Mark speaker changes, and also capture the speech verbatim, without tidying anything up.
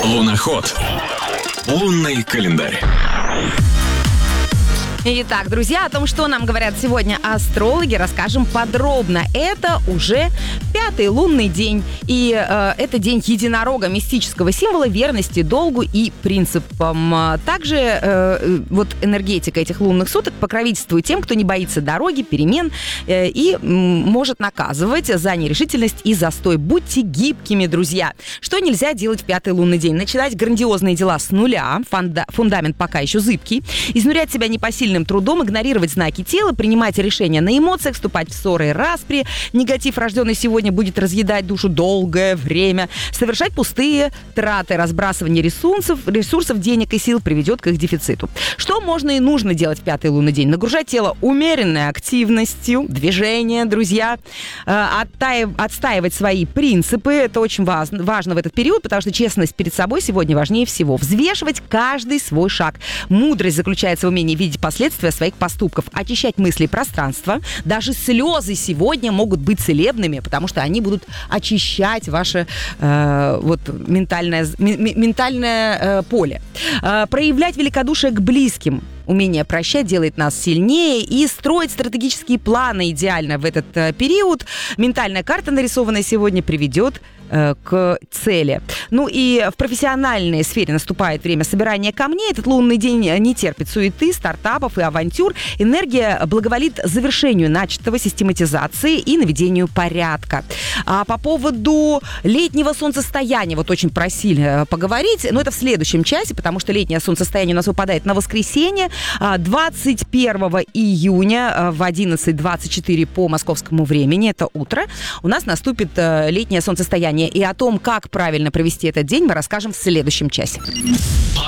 Speaker 1: Луноход. Лунный календарь.
Speaker 2: Итак, друзья, о том, что нам говорят сегодня астрологи, расскажем подробно. Это уже пятый лунный день, и э, это день единорога, мистического символа верности, долгу и принципам. Также э, вот энергетика этих лунных суток покровительствует тем, кто не боится дороги, перемен э, и м, может наказывать за нерешительность и застой. Будьте гибкими, друзья. Что нельзя делать в пятый лунный день? Начинать грандиозные дела с нуля, фунда- фундамент пока еще зыбкий, изнурять себя непосильным трудом, игнорировать знаки тела, принимать решения на эмоциях, вступать в ссоры и распри. Негатив, рожденный сегодня, будет разъедать душу долгое время. Совершать пустые траты, разбрасывание ресурсов, ресурсов, денег и сил приведет к их дефициту. Что можно и нужно делать в пятый лунный день? Нагружать тело умеренной активностью, движение, друзья. Отстаивать свои принципы. Это очень важно, важно в этот период, потому что честность перед собой сегодня важнее всего. Взвешивать каждый свой шаг. Мудрость заключается в умении видеть последствия своих поступков, очищать мысли и пространство. Даже слезы сегодня могут быть целебными, потому что они будут очищать ваше э, вот, ментальное, м- ментальное э, поле. Э, проявлять великодушие к близким. Умение прощать делает нас сильнее, и строить стратегические планы идеально в этот э, период. Ментальная карта, нарисованная сегодня, приведет э, к цели. Ну и в профессиональной сфере наступает время собирания камней. Этот лунный день не терпит суеты, стартапов и авантюр. Энергия благоволит завершению начатого, систематизации и наведению порядка. А по поводу летнего солнцестояния, вот очень просили поговорить, но это в следующем часе, потому что летнее солнцестояние у нас выпадает на воскресенье, двадцать первого июня в одиннадцать двадцать четыре по московскому времени, это утро, у нас наступит летнее солнцестояние. И о том, как правильно провести этот день, мы расскажем в следующем часе.